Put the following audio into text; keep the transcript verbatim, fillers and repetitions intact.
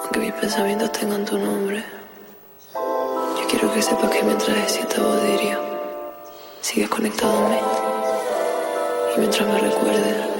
aunque mis pensamientos tengan tu nombre. Yo quiero que sepas que mientras exista Bodirio, sigues conectado a mí. Y mientras me recuerdes